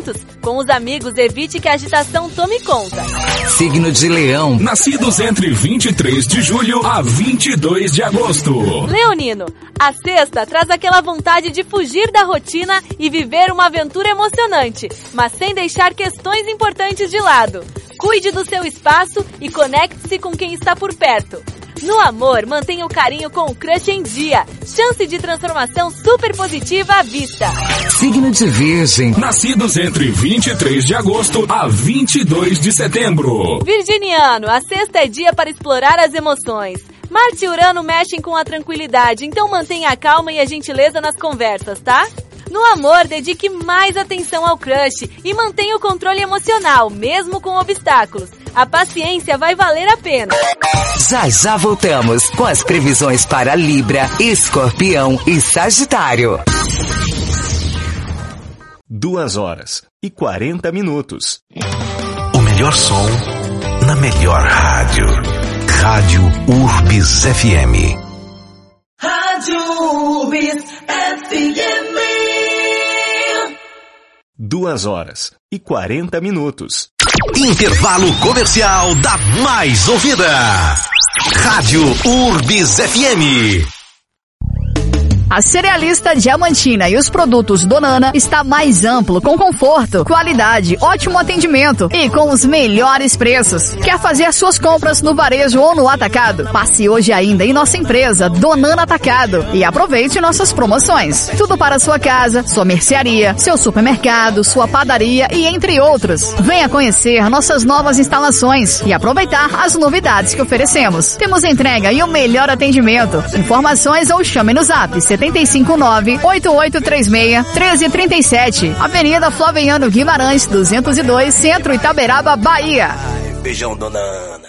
juntos. Com os amigos, evite que a agitação tome conta. Signo de Leão. Nascidos entre 23 de julho a 22 de agosto. Leonino, a sexta traz aquela vontade de fugir da rotina e viver uma aventura emocionante, mas sem deixar questões importantes de lado. Cuide do seu espaço e conecte-se com quem está por perto. No amor, mantenha o carinho com o crush em dia. Chance de transformação super positiva à vista. Signo de Virgem. Nascidos entre 23 de agosto a 22 de setembro. Virginiano, a sexta é dia para explorar as emoções. Marte e Urano mexem com a tranquilidade, então mantenha a calma e a gentileza nas conversas, tá? No amor, dedique mais atenção ao crush e mantenha o controle emocional, mesmo com obstáculos. A paciência vai valer a pena. Já voltamos com as previsões para Libra, Escorpião e Sagitário. 2h40. O melhor som na melhor rádio. Rádio Urbis FM. Rádio Urbis FM. 2h40. Intervalo comercial da mais ouvida. Rádio Urbis FM. A Cerealista Diamantina e os produtos Donana está mais amplo, com conforto, qualidade, ótimo atendimento e com os melhores preços. Quer fazer suas compras no varejo ou no atacado? Passe hoje ainda em nossa empresa Donana Atacado e aproveite nossas promoções. Tudo para sua casa, sua mercearia, seu supermercado, sua padaria e entre outros. Venha conhecer nossas novas instalações e aproveitar as novidades que oferecemos. Temos entrega e o melhor atendimento. Informações ou chame no zap 759-8836-1337. Avenida Flaviano Guimarães, 202, Centro Itaberaba, Bahia. Beijão, dona Ana.